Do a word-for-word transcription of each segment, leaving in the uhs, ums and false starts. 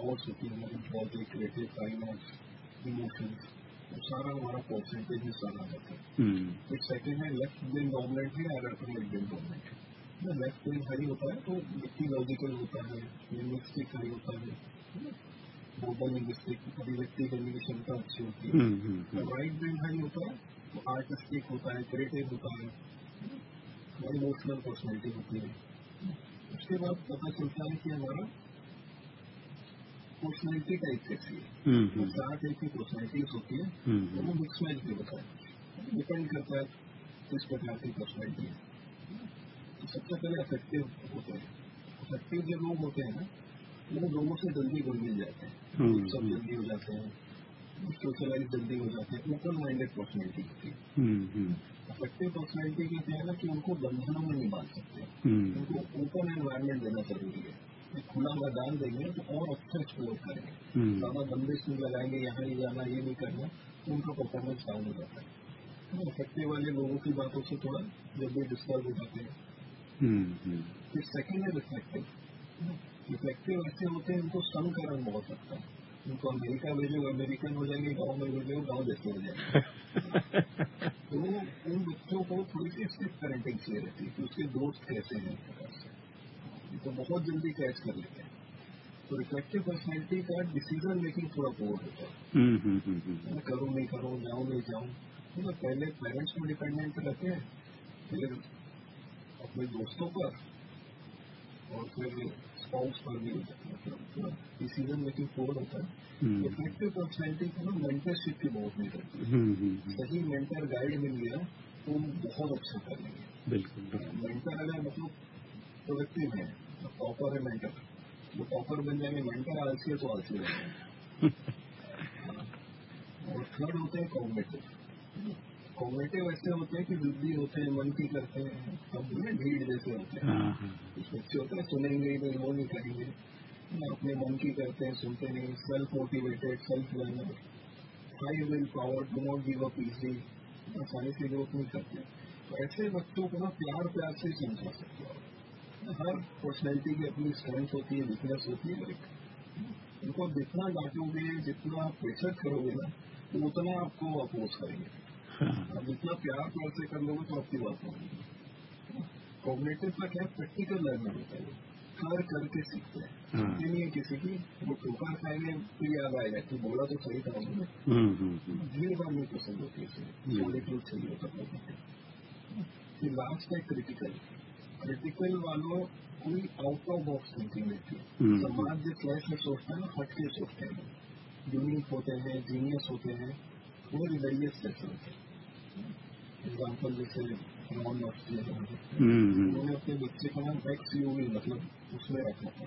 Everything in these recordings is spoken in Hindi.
पावर्स होती है हमारी, logic, creative, fine arts, emotions, तो सारा हमारा परसेंटेज में सारा जाता है। फिर सेकेंड है लेफ्ट ब्रेन डोमिनेंट है या राइट ब्रेन डोमिनेंट है। लेफ्ट ब्रेन हाई होता है तो व्यक्ति लॉजिकल होता है, लिंग्विस्टिक हाई होता है, वर्बल लिंग्विस्टिक अभिव्यक्ति करने की क्षमता अच्छी होती है। और राइट ब्रेन हाई होता है तो आर्टिस्टिक होता है, क्रिएटिव होता है, इमोशनल पर्सनैलिटी होती है। उसके बाद पता चलता है कि हमारा पर्सनैलिटी टाइप कैसी है, चार टाइप की पर्सनैलिटीज होती है, तो वो मिक्स मैच भी होता है, डिपेंड करता है किस प्रकार की पर्सनैलिटी है। तो सबसे पहले अफेक्टिव होते हैं। अफेक्टिव जो लोग होते हैं ना, वो लोगों से जल्दी घुल मिल जाते हैं, सब जल्दी हो जाते हैं, सोशलाइज जल्दी हो जाते हैं, ओपन माइंडेड पर्सनैलिटी होती है। अफेक्टिव पर्सनैलिटी कहते हैं ना कि उनको बंधनों में नहीं बांध सकते, उनको ओपन एनवायरमेंट देना जरूरी है। खुला मैदान देंगे तो और अच्छा एक्सप्लोर करेंगे, ज्यादा बंदिश नहीं लगाएंगे, यहाँ नहीं जाना, ये नहीं करना, तो उनका परफॉर्मेंस डाउन हो जाता है। अफेक्टिव वाले लोगों की बातों से थोड़ा जल्दी डिस्टर्ब हो जाते हैं। फिर सेकेंड है रिफ्लेक्टिव। रिफ्लेक्टिव ऐसे होते हैं उनको सम का रंग बहुत लगता है, उनको अमेरिका भेजो अमेरिकन हो जाएंगे, गाँव में भेजो गाँव जैसे हो जाएंगे। तो उन बच्चों को थोड़ी सी स्ट्रिक्ट पेरेंटिंग चाहिए रहती है कि उसके दोस्त कैसे हैं, तो बहुत जल्दी कैच कर लेते हैं। तो रिफ्लेक्टिव पर्सनैलिटी का डिसीजन मेकिंग थोड़ा पोअर होता है, करूँ नहीं करूँ, जाऊँ नहीं जाऊँ, तो पहले पेरेंट्स पर डिपेंडेंट रहते हैं, फिर अपने दोस्तों पर, और फिर स्पाउस पर भी डिसीजन मेकिंग पोअर होता है। रिफ्लेक्टिव पर्सनैलिटी को ना मेंटरशिप की बहुत नहीं रहती है, सही मेंटर गाइड मिल गया तो बहुत अच्छा कर लेंगे। बिल्कुल मेंटर अगर मतलब प्रोडक्टिव है, टॉपर है मेंटर, वो टॉपर बन जाएंगे, मेंटर आलसी है तो आलसी बन जाएंगे। और थर्ड होते हैं कॉग्निटिव। कॉग्निटिव ऐसे होते हैं कि बुद्धि होते हैं, मन की करते हैं, सब भीड़ जैसे होते हैं। कुछ बच्चे होते हैं सुनेंगे ही नहीं, वो नहीं करेंगे, अपने मन की करते हैं, सुनते नहीं, self motivated, self learner, high will power, do not give up easy, आसानी से ग्रोथ नहीं करते। तो ऐसे बच्चों को ना प्यार प्यार से समझा सकते हो। हर पर्सनैलिटी की अपनी स्ट्रेंथ होती है, वीकनेस होती है, उनको जितना डांटोगे, जितना प्रेशर करोगे ना, तो उतना आपको अपोज करेंगे। अब जितना प्यार प्यार से कर लोगे तो आपकी बात होगी। कॉग्निटिव का क्या प्रैक्टिकल लर्नर होता है, कर करके सीखते हैं, सीखते नहीं है किसी की, वो ठोकर खाएंगे फिर याद आएगा कि बोला तो सही था उन्होंने। भीड़ बार नहीं पसंद होती है, सॉलिट्यूड चाहिए होता है। फिर लास्ट है क्रिटिकल। क्रिटिकल वालों कोई आउट ऑफ बॉक्स थिंकिंग रहती है, समाज जो फ्लैश में सोचता है ना, हट के सोचते हैं, यूनिक होते हैं, जीनियस होते हैं, वो रिबेलियस जैसे होते हैं। एग्जाम्पल जैसे रॉन मस्की है, उन्होंने अपने बच्चे का नाम एक्स यू वी मतलब उसमें रखा था,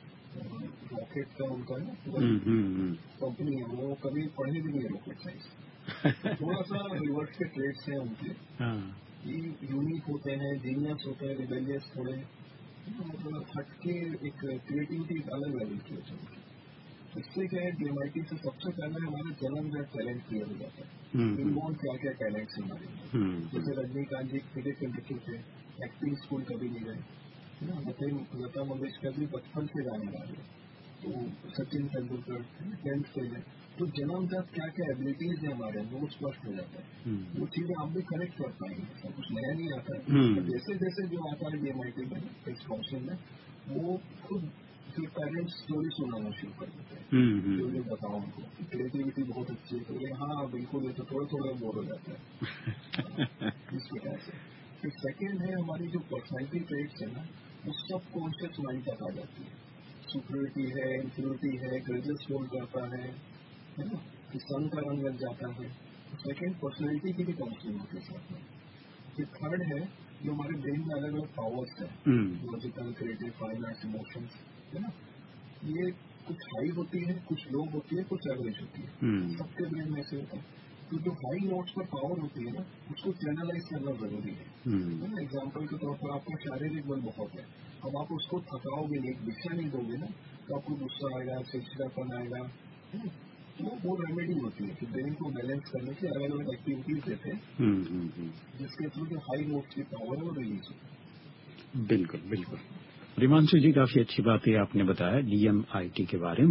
रॉकेट का उनका ना कंपनी है, वो कभी पढ़े भी नहीं रॉकेट साइंस। थोड़ा सा रिवर्स के ट्रेड्स हैं उनके, यूनिक होते हैं, जीनियस होते हैं, रिबेलियस थोड़े, मतलब हटके एक क्रिएटिविटी अलग लेवल की होती है। इससे क्या है, डीएमआईटी से सबसे पहले हमारा जन्मजात टैलेंट क्लियर हो जाता है, इनबॉर्न क्या क्या टैलेंट्स हमारे। जैसे रजनीकांत जी क्रिकेट कंडक्टर थे, एक्टिंग स्कूल कभी नहीं गए, लता मंगेशकर जी बचपन से गाने गा रहे, तो सचिन तेंदुलकर टेंथ से गए, तो जन्मजात क्या क्या एबिलिटीज है हमारे अंदर वो स्पष्ट हो जाता है। वो चीजें आप भी करेक्ट कर पाएंगे, सब कुछ नया नहीं आता है। जैसे जैसे जो आता है डीएमआईटी में इस फंक्शन में, वो खुद फिर पेरेंट्स स्टोरी सुनाना शुरू कर देते हैं, जो जो बताओ उनको क्रिएटिविटी बहुत अच्छी है, तो ये हाँ बिल्कुल, ये तो थोड़ा थोड़ा बोर हो जाता है इस प्रकार से। फिर सेकेंड है हमारी जो पर्सनैलिटी ट्रेट्स है ना, वो सब कॉन्शियस माइंड तक आ जाती है। सुपरियोरिटी है, इंफीरियोरिटी है, ग्रेजेस होल्ड करता है, है ना, कि सन का रंग लग जाता है। सेकेंड पर्सनैलिटी की भी काउंसलिंग होती है साथ में। फिर थर्ड है जो हमारे ब्रेन में अलग अलग पावर्स है, logical, creative, fine arts, emotions, है ना, ये कुछ हाई होती है, कुछ लो होती है, कुछ एवरेज होती है, सबके ब्रेन में ऐसे होता है। तो जो हाई नोट्स पर पावर होती है ना, उसको चैनलाइज करना जरूरी है ना। एग्जाम्पल के तौर पर आपका शारीरिक बल बहुत है, अब आप उसको थकाओगे नहीं, दिशा नहीं दोगे ना, तो आपको गुस्सा आएगा, चिड़चिड़ापन आएगा, तो वो रेमेडी होती है कि ब्रेन को बैलेंस करने की अलग अलग एक्टिविटीज देते हैं, जिसके थ्रू जो हाई नोट्स की पावर है वो रिलीज होती है। बिल्कुल बिल्कुल। रिमांशु जी, काफी अच्छी बात है आपने बताया डीएमआईटी के बारे में।